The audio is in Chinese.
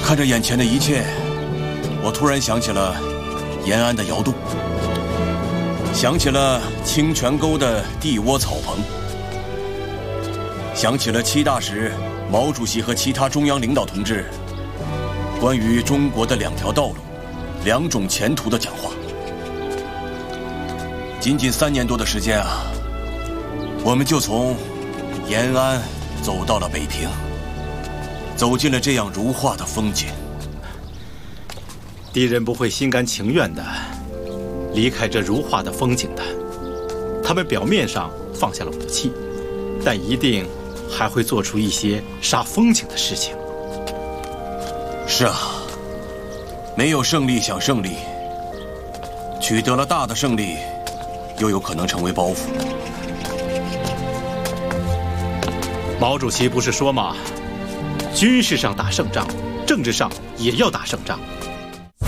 看着眼前的一切，我突然想起了延安的窑洞，想起了清泉沟的地窝草棚，想起了7大时毛主席和其他中央领导同志关于中国的2条道路、2种前途的讲话。仅仅3年多的时间啊，我们就从延安走到了北平，走进了这样如画的风景。 敌人不会心甘情愿地离开这如画的风景的，他们表面上放下了武器，但一定还会做出一些煞风景的事情。 是啊，没有胜利想胜利，取得了大的胜利，又有可能成为包袱。 毛主席不是说吗？军事上打胜仗，政治上也要打胜仗。